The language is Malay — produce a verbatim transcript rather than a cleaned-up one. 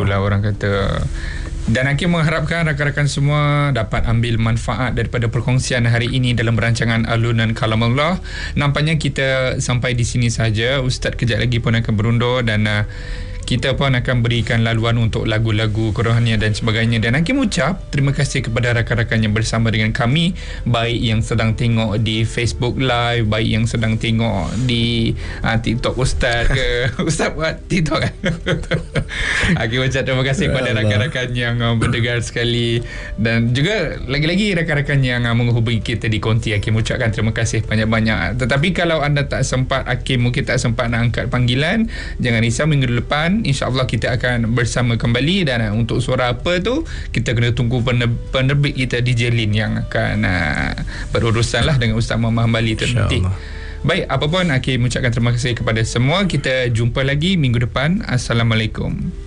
itulah orang kata. Dan Hakim mengharapkan rakan-rakan semua dapat ambil manfaat daripada perkongsian hari ini dalam rancangan Alunan Kalamullah. Nampaknya kita sampai di sini saja. Ustaz kejap lagi pun akan berundur dan uh, kita pun akan berikan laluan untuk lagu-lagu kerohanian dan sebagainya. Dan Hakim ucap terima kasih kepada rakan-rakan yang bersama dengan kami, baik yang sedang tengok di Facebook Live, baik yang sedang tengok di uh, TikTok Ustaz ke. Ustaz buat TikTok kan? Hakim ucap terima kasih kepada rakan-rakan yang uh, mendengar sekali, dan juga lagi-lagi rakan-rakan yang uh, menghubungi kita di konti. Hakim ucapkan terima kasih banyak-banyak. Tetapi kalau anda tak sempat, Hakim mungkin tak sempat nak angkat panggilan, jangan risau, minggu depan InsyaAllah kita akan bersama kembali. Dan uh, untuk suara apa tu, kita kena tunggu penerbit kita D J Lin yang akan uh, berurusan lah dengan Ustaz Muhammad Hambali tu nanti. Baik, apa pun Hakim mengucapkan terima kasih kepada semua. Kita jumpa lagi minggu depan. Assalamualaikum.